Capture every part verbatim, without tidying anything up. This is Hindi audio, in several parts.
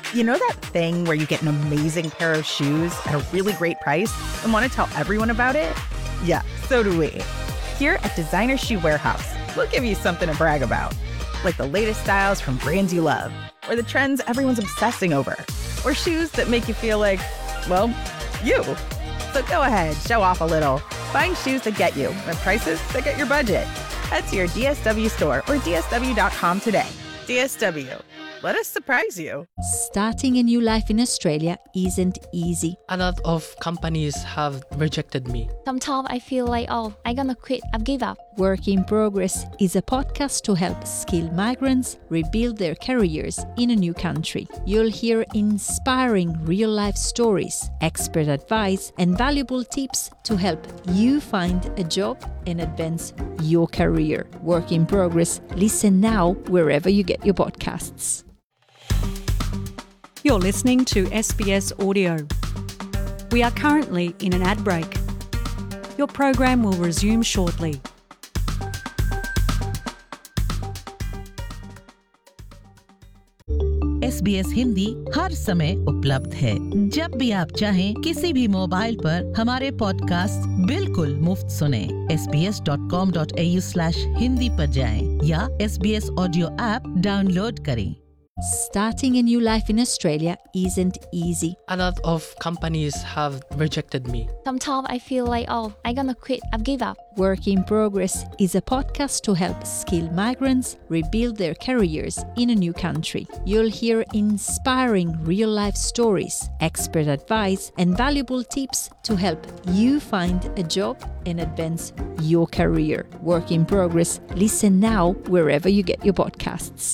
You know that thing where you get an amazing pair of shoes at a really great price and want to tell everyone about it? Yeah, so do we. Here at Designer Shoe Warehouse, we'll give you something to brag about, like the latest styles from brands you love, or the trends everyone's obsessing over, or shoes that make you feel like, well, you. So go ahead, show off a little. Find shoes that get you at prices that get your budget. Head to your D S W store or D S W dot com today. D S W. Let us surprise you. Starting a new life in Australia isn't easy. A lot of companies have rejected me. Sometimes I feel like, oh, I'm gonna quit, I've give up. Work in Progress is a podcast to help skilled migrants rebuild their careers in a new country. You'll hear inspiring real-life stories, expert advice, and valuable tips to help you find a job and advance your career. Work in Progress. Listen now wherever you get your podcasts. You're listening to S B S Audio. We are currently in an ad break. Your program will resume shortly. S B S Hindi हर समय उपलब्ध है। जब भी आप चाहें किसी भी मोबाइल पर हमारे पॉडकास्ट बिल्कुल मुफ्त सुने। S B S dot com dot A you slash Hindi पर जाएं या S B S audio app download करें। Starting a new life in Australia isn't easy. A lot of companies have rejected me. Sometimes I feel like, oh, I'm gonna quit, I've give up. Work in Progress is a podcast to help skilled migrants rebuild their careers in a new country. You'll hear inspiring real-life stories, expert advice, and valuable tips to help you find a job and advance your career. Work in Progress. Listen now wherever you get your podcasts.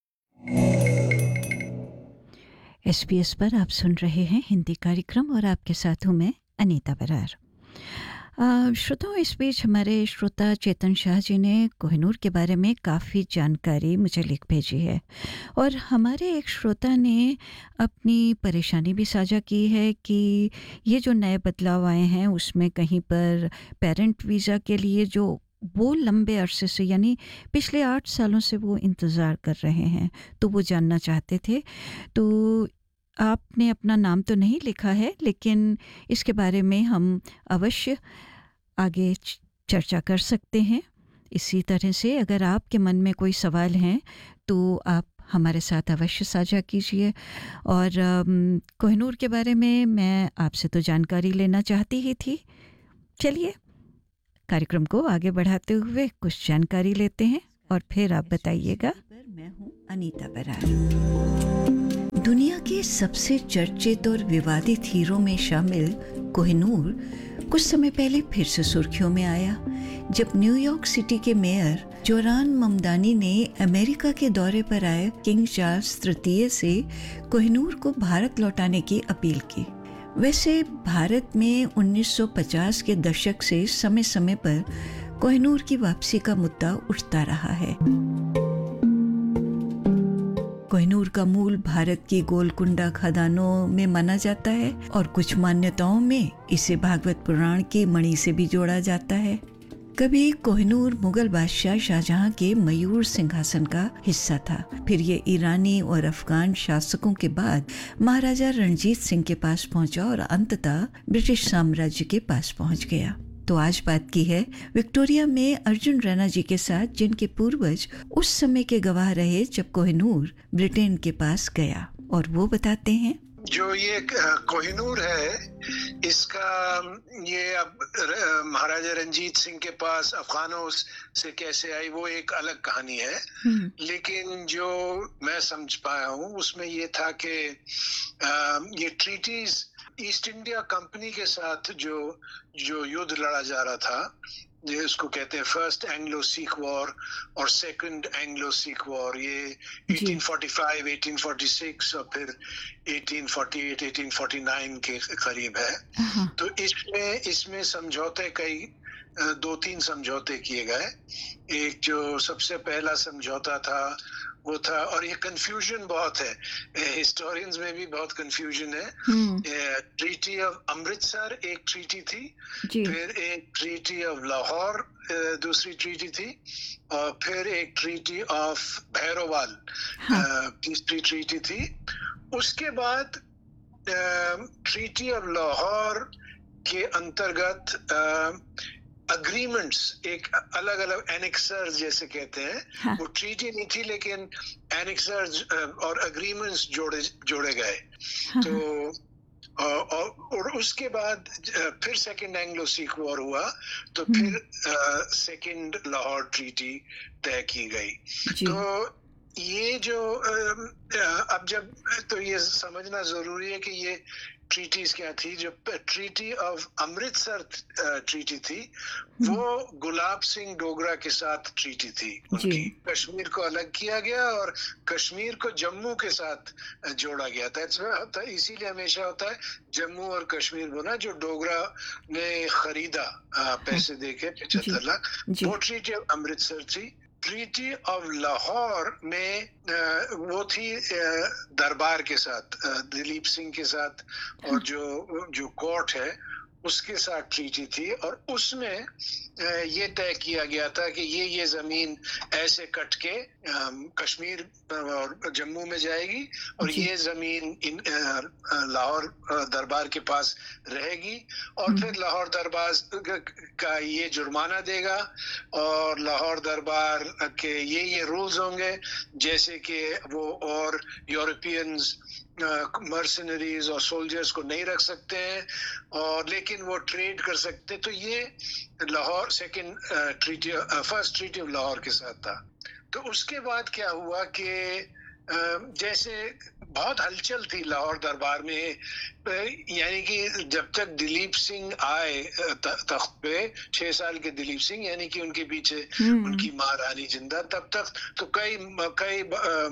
S B S पर आप सुन रहे हैं हिंदी कार्यक्रम और आपके साथ हूँ मैं अनीता बरार। श्रोताओं, इस बीच हमारे श्रोता चेतन शाह जी ने कोहिनूर के बारे में काफ़ी जानकारी मुझे लिख भेजी है और हमारे एक श्रोता ने अपनी परेशानी भी साझा की है कि ये जो नए बदलाव आए हैं उसमें कहीं पर पेरेंट वीज़ा के लिए जो वो लंबे अरसे से यानी पिछले आठ सालों से वो इंतज़ार कर रहे हैं, तो वो जानना चाहते थे। तो आपने अपना नाम तो नहीं लिखा है, लेकिन इसके बारे में हम अवश्य आगे चर्चा कर सकते हैं। इसी तरह से अगर आपके मन में कोई सवाल हैं तो आप हमारे साथ अवश्य साझा कीजिए। और कोहिनूर के बारे में मैं आपसे तो जानकारी लेना चाहती ही थी। चलिए कार्यक्रम को आगे बढ़ाते हुए कुछ जानकारी लेते हैं और फिर आप बताइएगा। मैं हूं अनीता बरार। दुनिया के सबसे चर्चित और विवादित हीरो में शामिल कोहिनूर कुछ समय पहले फिर से सुर्खियों में आया जब न्यूयॉर्क सिटी के मेयर जोरान ममदानी ने अमेरिका के दौरे पर आए किंग चार्ल्स तृतीय से कोहिनूर को भारत लौटाने की अपील की। वैसे भारत में उन्नीस सौ पचास के दशक से समय समय पर कोहिनूर की वापसी का मुद्दा उठता रहा है। कोहिनूर का मूल भारत की गोलकुंडा खदानों में माना जाता है और कुछ मान्यताओं में इसे भागवत पुराण के मणि से भी जोड़ा जाता है। कभी कोहिनूर मुगल बादशाह शाहजहां के मयूर सिंहासन का हिस्सा था, फिर ये ईरानी और अफगान शासकों के बाद महाराजा रणजीत सिंह के पास पहुंचा और अंततः ब्रिटिश साम्राज्य के पास पहुंच गया। तो आज बात की है विक्टोरिया में अर्जुन रैना जी के साथ, जिनके पूर्वज उस समय के गवाह रहे जब कोहिनूर ब्रिटेन के पास गया, और वो बताते हैं। जो ये कोहिनूर है, इसका ये अब महाराजा रंजीत सिंह के पास अफगानों से कैसे आई वो एक अलग कहानी है, लेकिन जो मैं समझ पाया हूँ उसमें ये था कि ये ट्रीटीज ईस्ट इंडिया कंपनी के साथ जो जो युद्ध लड़ा जा रहा था, ये इसको कहते हैं फर्स्ट एंग्लो सिख वॉर और सेकंड एंग्लो सिख वॉर, ये अठारह सौ पैंतालीस, अठारह सौ छियालीस और फिर अठारह सौ अड़तालीस, अठारह सौ उनचास के करीब है। तो इसमें इसमें समझौते कई दो तीन समझौते किए गए। एक जो सबसे पहला समझौता था वो था, और ये कंफ्यूजन बहुत है, हिस्टोरियंस में भी बहुत कंफ्यूजन है। ट्रीटी ऑफ अमृतसर एक ट्रीटी थी, फिर एक ट्रीटी ऑफ लाहौर दूसरी ट्रीटी थी, और फिर एक ट्रीटी ऑफ भैरोवाल तीसरी ट्रीटी थी, उसके बाद ट्रीटी ऑफ लाहौर के अंतर्गत अग्रीमेंट्स एक अलग अलग एनेक्सर्स जैसे कहते हैं, हाँ. वो ट्रीटी नहीं थी लेकिन एनेक्सर्स और अग्रीमेंट्स जोड़े जोड़े गए, हाँ. तो और, और उसके बाद फिर सेकंड एंग्लो सिख वॉर हुआ तो फिर सेकंड लाहौर ट्रीटी तय की गई। तो ये जो अब जब तो ये समझना जरूरी है कि ये ट्रीटीज क्या थी। जो ट्रीटी ऑफ अमृतसर ट्रीटी थी वो गुलाब सिंह डोगरा के साथ ट्रीटी थी उनकी। कश्मीर को अलग किया गया और कश्मीर को जम्मू के साथ जोड़ा गया था। इसीलिए हमेशा होता है जम्मू और कश्मीर बना, जो डोगरा ने खरीदा पैसे देके पचहत्तर लाख, वो ट्रीटी ऑफ अमृतसर थी। ट्रीटी ऑफ लाहौर में वो थी दरबार के साथ, दिलीप सिंह के साथ और जो जो कोर्ट है उसके साथ ट्रीटी थी, और उसमें ये तय किया गया था कि ये ये जमीन ऐसे कट के कश्मीर और जम्मू में जाएगी और ये जमीन इन लाहौर दरबार के पास रहेगी, और फिर लाहौर दरबार का ये जुर्माना देगा और लाहौर दरबार के ये ये रूल्स होंगे जैसे कि वो और यूरोपियंस मर्सनरीज और सोल्जर्स को नहीं रख सकते हैं, और लेकिन वो ट्रेड कर सकते। तो ये Lahore second treaty first treaty of Lahore के साथ था। तो उसके बाद क्या हुआ कि जैसे बहुत हलचल थी लाहौर दरबार में, यानी कि जब तक दिलीप सिंह आए तख्त पे, छह साल के दिलीप सिंह, यानी कि उनके पीछे उनकी माँ रानी जिंदा, तब तक तो कई कई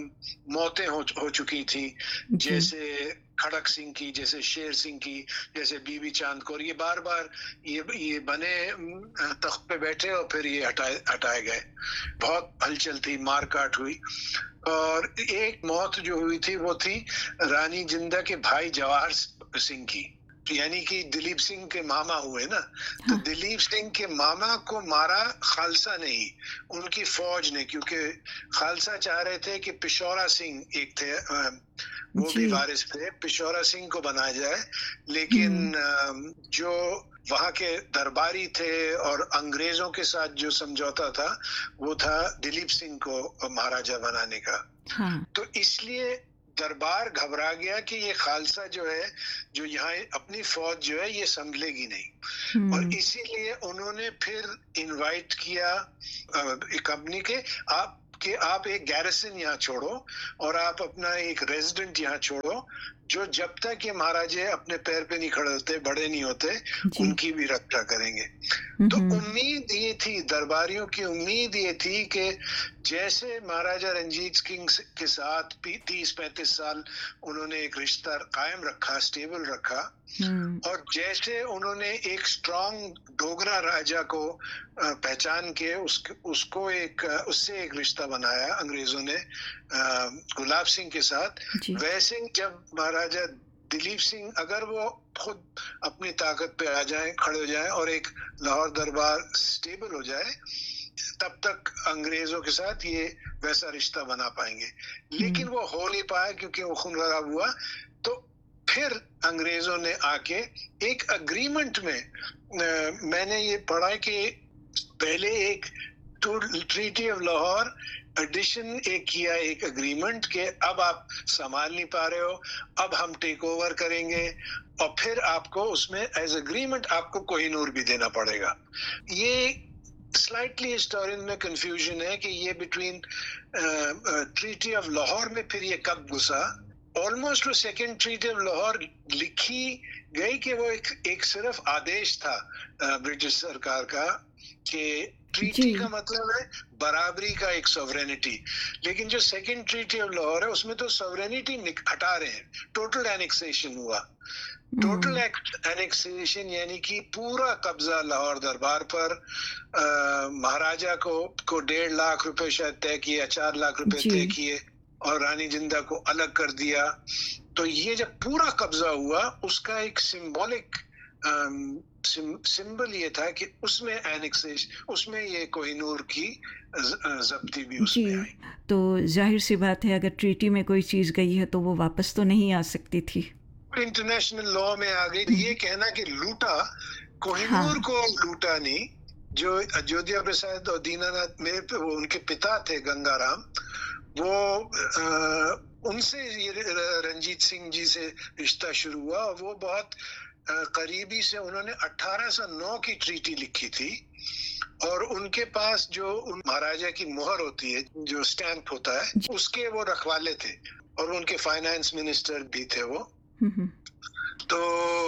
मौतें हो, हो चुकी थी, जैसे खड़क सिंह की, जैसे शेर सिंह की, जैसे बीबी चांद कौर। ये बार बार ये ये बने तख्त पे बैठे और फिर ये हटाए हटाए गए। बहुत हलचल थी, मारकाट हुई, और एक मौत जो हुई थी वो थी रानी जिंदा के भाई जवाहर सिंह की, यानी कि दिलीप सिंह के मामा हुए ना। हाँ। तो दिलीप सिंह के मामा को मारा खालसा नहीं, उनकी फौज ने, क्योंकि खालसा चाह रहे थे कि पिशौरा सिंह एक थे, वो भी वारिस थे, पिशौरा सिंह को बनाया जाए, लेकिन जो वहाँ के दरबारी थे और अंग्रेजों के साथ जो समझौता था वो था दिलीप सिंह को महाराजा बनाने का। हाँ। तो इसलिए दरबार घबरा गया कि ये खालसा जो है, जो यहाँ अपनी फौज जो है ये संभलेगी नहीं, और इसीलिए उन्होंने फिर इनवाइट किया कंपनी के आप कि आप एक गैरिसन यहाँ छोड़ो और आप अपना एक रेजिडेंट यहाँ छोड़ो, जो जब तक ये महाराजे अपने पैर पे नहीं खड़े होते, बड़े नहीं होते, उनकी भी रक्षा करेंगे। तो उम्मीद ये थी, दरबारियों की उम्मीद ये थी कि जैसे महाराजा रंजीत सिंह के साथ तीस पैंतीस साल उन्होंने एक रिश्ता कायम रखा, स्टेबल रखा, और जैसे उन्होंने एक स्ट्रॉन्ग डोगरा राजा को पहचान के उसको उसको एक उससे एक रिश्ता बनाया अंग्रेजों ने गुलाब सिंह के साथ, वैसे जब महाराजा दिलीप सिंह अगर वो खुद अपनी ताकत पे आ जाएं, खड़े हो जाएं और एक लाहौर दरबार स्टेबल हो जाए, तब तक अंग्रेजों के साथ ये वैसा रिश्ता बना पाएंगे। लेकिन वो हो नहीं पाया क्योंकि वो खून खराब हुआ। तो फिर अंग्रेजों ने आके एक अग्रीमेंट में, आ, मैंने ये पढ़ा कि पहले एक ट्रीटी ऑफ लाहौर एडिशन एक किया, एक अग्रीमेंट के अब आप संभाल नहीं पा रहे हो, अब हम टेक ओवर करेंगे, और फिर आपको उसमें एज अग्रीमेंट आपको कोहिनूर भी देना पड़ेगा। ये स्लाइटली हिस्टोरियन में कंफ्यूजन है कि ये बिटवीन ट्रीटी ऑफ लाहौर में फिर ये कब घुसा। ऑलमोस्ट वो सेकेंड ट्रीटी ऑफ लाहौर लिखी गई कि वो एक एक सिर्फ आदेश था ब्रिटिश सरकार का कि ट्रीटी का मतलब है बराबरी का, एक सॉवरेनिटी, लेकिन जो सेकंड ट्रीटी ऑफ लाहौर है उसमें तो सॉवरेनिटी हटा रहे हैं, टोटल एनेक्सेशन हुआ। टोटल एनेक्सेशन यानी कि पूरा कब्जा लाहौर दरबार पर, आ, महाराजा को को डेढ़ लाख रुपए शायद तय किए, चार लाख रुपए तय किए, और रानी जिंदा को अलग कर दिया। तो ये जब पूरा कब्जा हुआ उसका एक सिंबॉलिक सिंबल ये था कि उसमें एनेक्सेशन, उसमें ये कोहिनूर की जब्ती भी उसमें आई। तो जाहिर सी बात है अगर ट्रीटी में कोई चीज़ गई है तो वो वापस तो नहीं आ सकती थी, इंटरनेशनल लॉ में आ गई। ये कहना कि लूटा, कोहिनूर हाँ। को लूटा नहीं, जो अयोध्या प्रसाद और दीनानाथ मेरे वो उनके पिता थे गंगाराम, वो आ, उनसे ये रंजीत सिंह जी से रिश्ता शुरू हुआ और वो बहुत करीबी से उन्होंने अठारह सौ नौ की ट्रीटी लिखी थी और उनके पास जो महाराजा की मोहर होती है, जो स्टैंप होता है, उसके वो रखवाले थे और उनके फाइनेंस मिनिस्टर भी थे वो। तो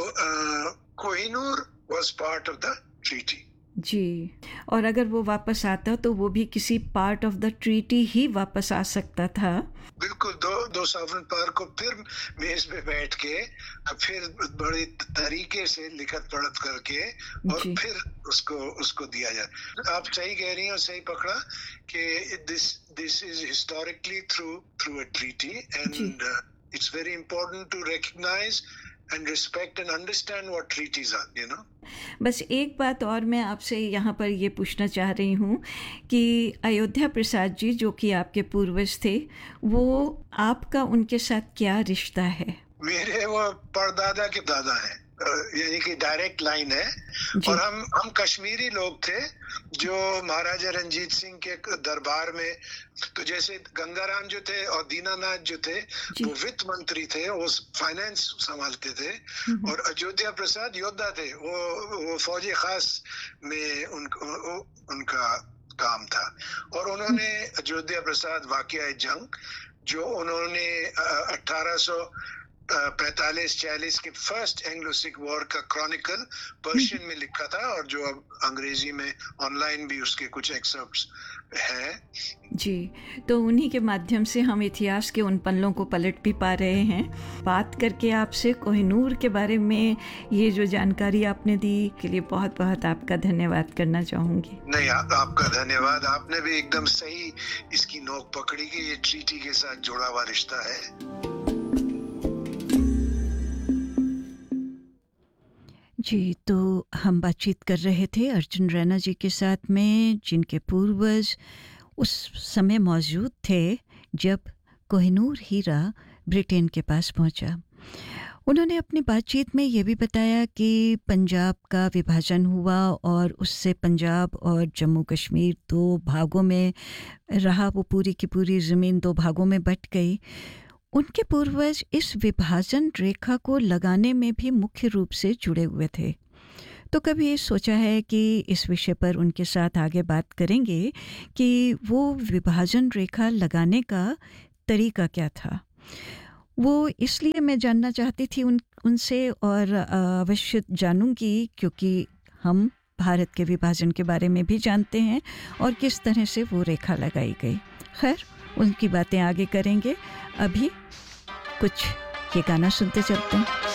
Kohinoor was part of the treaty जी। और अगर वो वापस आता तो वो भी किसी पार्ट ऑफ द ट्रीटी ही वापस आ सकता था। बिल्कुल, दो दो सॉवरेन पावर को फिर मेज पे बैठ के फिर बड़े तरीके से लिखत पढ़त करके और फिर उसको उसको दिया जाए। आप सही कह रही हैं, सही पकड़ा कि this this is historically through through a treaty and it's very important to recognise and respect and understand what treaties are, you know. बस एक बात और मैं आपसे यहाँ पर ये पूछना चाह रही हूँ कि अयोध्या प्रसाद जी जो कि आपके पूर्वज थे, वो आपका उनके साथ क्या रिश्ता है? मेरे वो परदादा के दादा हैं, यानी कि डायरेक्ट लाइन है। और हम हम कश्मीरी लोग थे जो महाराजा रंजीत सिंह के दरबार में, तो जैसे गंगाराम जो थे और दीनानाथ जो थे वो वित्त मंत्री थे, वो फाइनेंस संभालते थे, और अयोध्या प्रसाद योद्धा थे, वो वो फौजी खास में उनको उनका काम था। और उन्होंने अयोध्या प्रसाद वाक़या जंग जो उन्होंने अठारह सौ पैंतालीस छियालीस के फर्स्ट एंग्लो सिख वॉर का क्रॉनिकल पर्शियन में लिखा था, और जो अब अंग्रेजी में ऑनलाइन भी उसके कुछ एक्सर्प्ट्स हैं जी। तो उन्हीं के माध्यम से हम इतिहास के उन पन्नों को पलट भी पा रहे हैं। बात करके आपसे कोहिनूर के बारे में ये जो जानकारी आपने दी के लिए बहुत बहुत आपका धन्यवाद करना चाहूँगी। नहीं, आ, आपका धन्यवाद, आपने भी एकदम सही इसकी नोक पकड़ी कि ये ट्रीटी के साथ जुड़ा हुआ रिश्ता है। जी, तो हम बातचीत कर रहे थे अर्जुन रैना जी के साथ में, जिनके पूर्वज उस समय मौजूद थे जब कोहिनूर हीरा ब्रिटेन के पास पहुंचा। उन्होंने अपनी बातचीत में ये भी बताया कि पंजाब का विभाजन हुआ और उससे पंजाब और जम्मू कश्मीर दो भागों में रहा, वो पूरी की पूरी ज़मीन दो भागों में बंट गई। उनके पूर्वज इस विभाजन रेखा को लगाने में भी मुख्य रूप से जुड़े हुए थे। तो कभी सोचा है कि इस विषय पर उनके साथ आगे बात करेंगे कि वो विभाजन रेखा लगाने का तरीका क्या था। वो इसलिए मैं जानना चाहती थी उन उनसे और अवश्य जानूंगी क्योंकि हम भारत के विभाजन के बारे में भी जानते हैं और किस तरह से वो रेखा लगाई गई। खैर, उनकी बातें आगे करेंगे। अभी कुछ ये गाना सुनते चलते हैं।